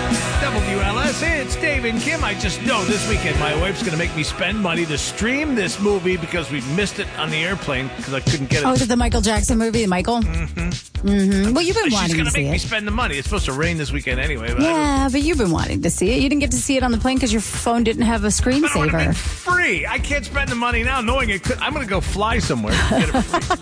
WLS, it's Dave and Kim. I just know this weekend my wife's going to make me spend money to stream this movie because we missed it on the airplane because I couldn't get it. Oh, is it the Michael Jackson movie, Michael? Mm-hmm. Well, you've been wanting to see it. She's going to make me spend the money. It's supposed to rain this weekend anyway. But but you've been wanting to see it. You didn't get to see it on the plane because your phone didn't have a screensaver. Free. I can't spend the money now knowing it could. I'm going to go fly somewhere and get it free.